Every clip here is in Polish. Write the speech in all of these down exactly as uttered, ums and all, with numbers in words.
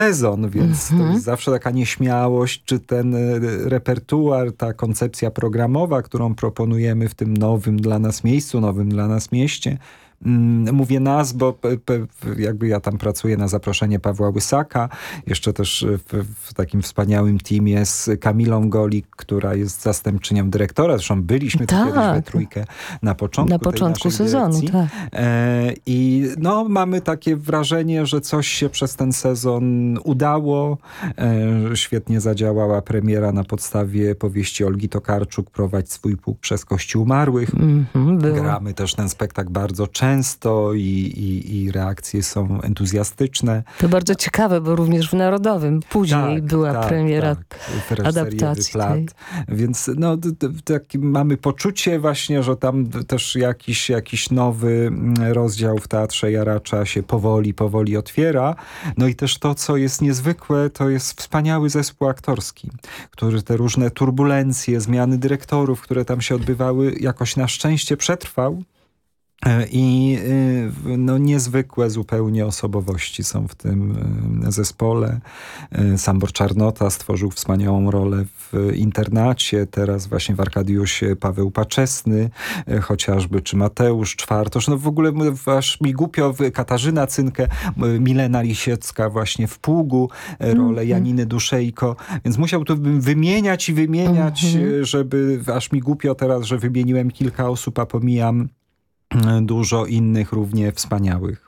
sezon, więc Mhm. to jest zawsze taka nieśmiałość, czy ten e, repertuar, ta koncepcja programowa, którą proponujemy w tym nowym dla nas miejscu, nowym dla nas mieście. Mm, Mówię nas, bo pe, pe, jakby ja tam pracuję na zaproszenie Pawła Łysaka, jeszcze też w, w takim wspaniałym teamie z Kamilą Golik, która jest zastępczynią dyrektora. Zresztą byliśmy tu Tak. kiedyś we trójkę na początku Na tej początku naszej sezonu, dyrekcji. tak. E, I no, mamy takie wrażenie, że coś się przez ten sezon udało. E, świetnie zadziałała premiera na podstawie powieści Olgi Tokarczuk Prowadź swój pułk przez kości umarłych. Mhm, było. Gramy też ten spektakl bardzo często i, i, i reakcje są entuzjastyczne. To bardzo ciekawe, bo również w Narodowym później Tak, była tak, premiera tak. W reżyserii Ewy adaptacji Platt. tej. Więc no, d- d- taki mamy poczucie właśnie, że tam d- też jakiś, jakiś nowy mm, rozdział w Teatrze Jaracza się powoli, powoli otwiera. No i też to, co jest niezwykłe, to jest wspaniały zespół aktorski, który te różne turbulencje, zmiany dyrektorów, które tam się odbywały, jakoś na szczęście przetrwał. E, I y, no, niezwykłe zupełnie osobowości są w tym y, zespole. Y, Sambor Czarnota stworzył wspaniałą rolę w internacie, teraz właśnie w Arkadiusie Paweł Paczesny, y, chociażby, czy Mateusz Czwartosz. No w ogóle m- aż mi głupio, w- Katarzyna Cynkę, y, Milena Lisiecka właśnie w Pługu, y, rolę Janiny Duszejko. Więc musiałbym wymieniać i wymieniać, Mhm. y, żeby aż mi głupio teraz, że wymieniłem kilka osób, a pomijam dużo innych równie wspaniałych.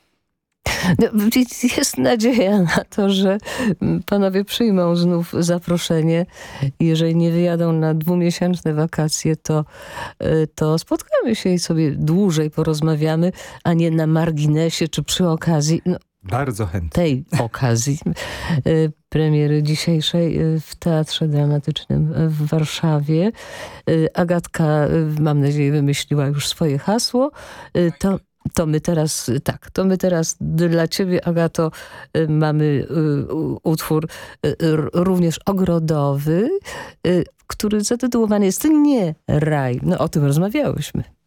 No, jest nadzieja na to, że panowie przyjmą znów zaproszenie. Jeżeli nie wyjadą na dwumiesięczne wakacje, to, y, to spotkamy się i sobie dłużej porozmawiamy, a nie na marginesie czy przy okazji, no, Bardzo chętnie. tej okazji y, premiery dzisiejszej y, w Teatrze Dramatycznym w Warszawie. Y, Agatka, y, mam nadzieję, wymyśliła już swoje hasło. Y, To To my teraz, tak, to my teraz dla ciebie, Agato, y, mamy y, u- utwór y, r- również ogrodowy, y, który zatytułowany jest Nie raj. No o tym rozmawiałyśmy.